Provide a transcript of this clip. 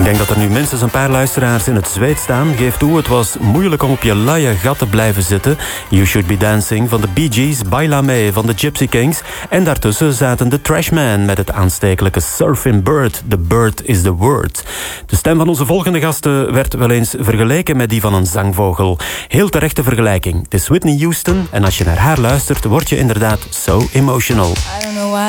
denk dat er nu minstens een paar luisteraars in het zweet staan. Geef toe, het was moeilijk om op je luie gat te blijven zitten. You Should Be Dancing van de Bee Gees, Baila Me van de Gypsy Kings. En daartussen zaten de Trashmen met het aanstekelijke Surfing Bird. The Bird is the Word. De stem van onze volgende gasten werd wel eens vergeleken met die van een zangvogel. Heel terechte vergelijking. Het is Whitney Houston en als je naar haar luistert, word je inderdaad so emotional.